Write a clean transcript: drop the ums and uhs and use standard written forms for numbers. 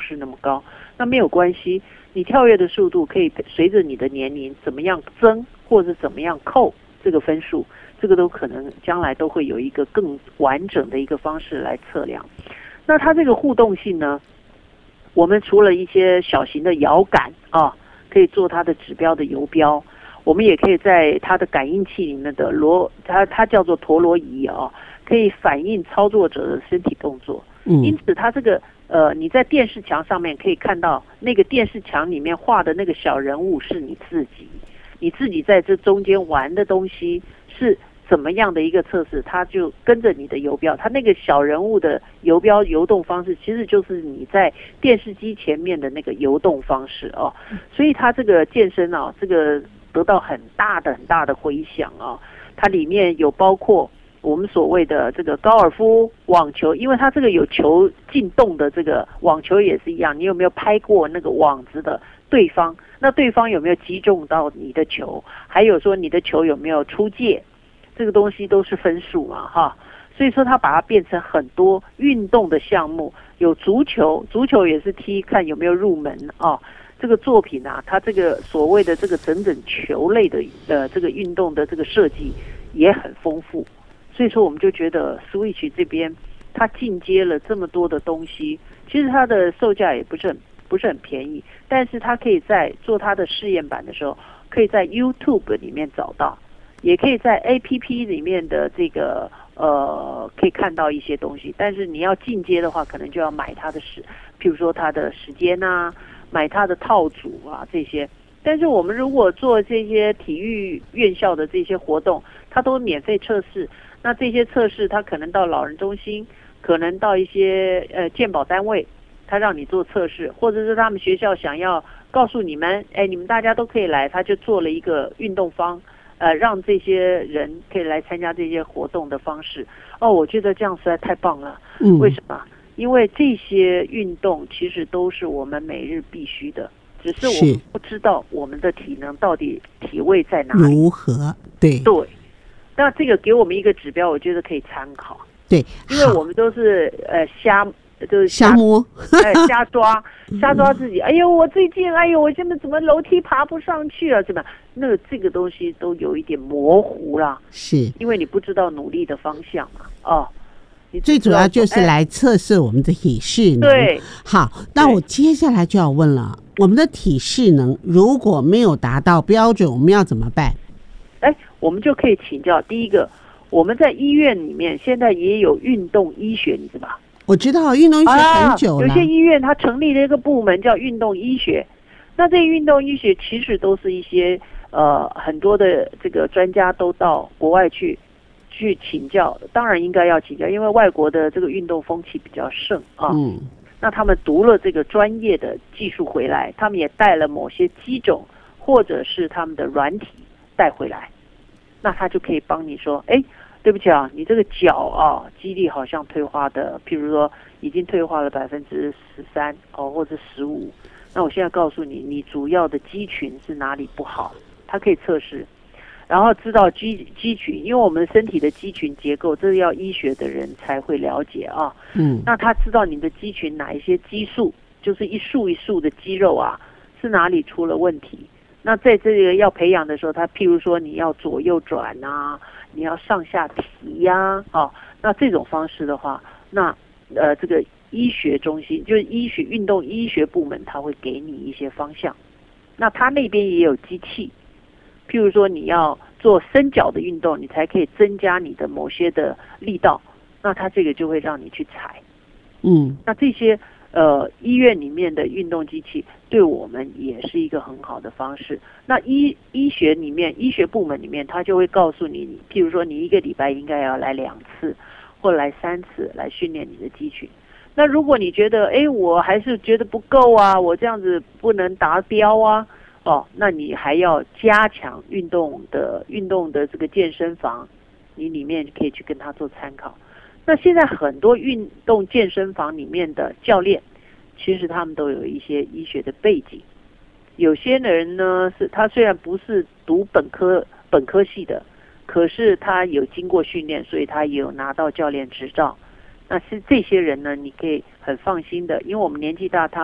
是那么高，那没有关系，你跳跃的速度可以随着你的年龄怎么样增或者怎么样扣这个分数，这个都可能将来都会有一个更完整的一个方式来测量。那它这个互动性呢，我们除了一些小型的摇杆啊，可以做它的指标的游标，我们也可以在它的感应器里面的它叫做陀螺仪啊，可以反映操作者的身体动作。因此它这个你在电视墙上面可以看到那个电视墙里面画的那个小人物是你自己，你自己在这中间玩的东西是怎么样的一个测试，它就跟着你的游标，它那个小人物的游标游动方式其实就是你在电视机前面的那个游动方式哦。所以它这个健身啊，这个得到很大的回响啊。它里面有包括我们所谓的这个高尔夫、网球，因为它这个有球进洞的，这个网球也是一样，你有没有拍过那个网子的对方，那对方有没有击中到你的球，还有说你的球有没有出界，这个东西都是分数嘛哈。所以说它把它变成很多运动的项目，有足球，足球也是踢看有没有入门啊。这个作品啊，它这个所谓的这个整球类的这个运动的这个设计也很丰富。所以说我们就觉得 Switch 这边它进阶了这么多的东西，其实它的售价也不是很便宜，但是它可以在做它的试验版的时候，可以在 YouTube 里面找到，也可以在 APP 里面的这个可以看到一些东西，但是你要进阶的话，可能就要买它的譬如说它的时间啊，买它的套组啊这些。但是我们如果做这些体育院校的这些活动，它都免费测试。那这些测试，它可能到老人中心，可能到一些健保单位，他让你做测试，或者是他们学校想要告诉你们，你们大家都可以来，他就做了一个运动坊，让这些人可以来参加这些活动的方式。我觉得这样实在太棒了。为什么？因为这些运动其实都是我们每日必须的，只是我们不知道我们的体能到底体位在哪里， 如何？对。 那这个给我们一个指标，我觉得可以参考。 对， 因为我们都是就是瞎摸， 瞎抓自己。哎呦，我最近，我现在怎么楼梯爬不上去啊？怎么？那这个东西都有一点模糊啦。 是， 因为你不知道努力的方向嘛。 最主要就是来测试我们的体适能。 对， 好，那我接下来就要问了，我们的体适能如果没有达到标准，我们要怎么办？ 我们就可以请教。第一个，我们在医院里面现在也有运动医学，你知道吧？ 我知道运动医学很久了， 有些医院它成立了一个部门叫运动医学。那这运动医学其实都是一些很多的这个专家都到国外去请教，当然应该要请教，因为外国的这个运动风气比较盛啊。那他们读了这个专业的技术回来，他们也带了某些机种或者是他们的软体带回来，那他就可以帮你说，对不起啊，你这个脚肌力好像退化的，譬如说已经退化了13%或者15%，那我现在告诉你，你主要的肌群是哪里不好，它可以测试，然后知道肌群，因为我们身体的肌群结构，这是要医学的人才会了解啊。那他知道你的肌群哪一些激素，就是一束一束的肌肉啊，是哪里出了问题。那在这个要培养的时候，他譬如说你要左右转啊，你要上下提呀，那这种方式的话，那这个医学中心就是运动医学部门，他会给你一些方向。那他那边也有机器，譬如说你要做伸脚的运动，你才可以增加你的某些的力道，那他这个就会让你去踩。那这些医院里面的运动机器对我们也是一个很好的方式。那医学里面，医学部门里面，他就会告诉你，譬如说你一个礼拜应该要来2次或来3次来训练你的肌群。那如果你觉得我还是觉得不够啊，我这样子不能达标啊，那你还要加强运动的这个健身房，你里面可以去跟他做参考。那现在很多运动健身房里面的教练，其实他们都有一些医学的背景。有些人呢，他虽然不是读本科系的，可是他有经过训练，所以他也有拿到教练执照。那是这些人呢，你可以很放心的，因为我们年纪大，他